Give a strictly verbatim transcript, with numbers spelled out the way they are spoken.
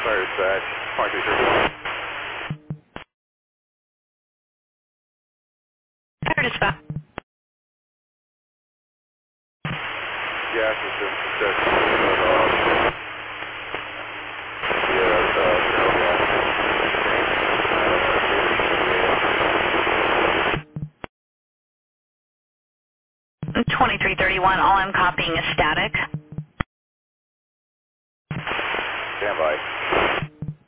Fire dispatch, twenty-three thirty-one. Fire dispatch. Gas system successful. Uh, yeah, uh, no gas. twenty-three thirty-one, all I'm copying is static. Stand by.